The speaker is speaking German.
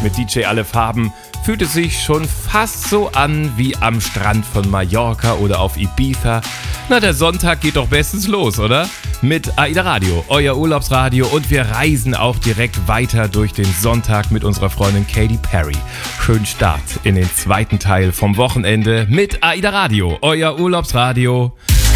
mit DJ Alle Farben fühlt es sich schon fast so an wie am Strand von Mallorca oder auf Ibiza. Na, der Sonntag geht doch bestens los, oder? Mit AIDA Radio, euer Urlaubsradio, und wir reisen auch direkt weiter durch den Sonntag mit unserer Freundin Katy Perry. Schönen Start in den zweiten Teil vom Wochenende mit AIDA Radio, euer Urlaubsradio.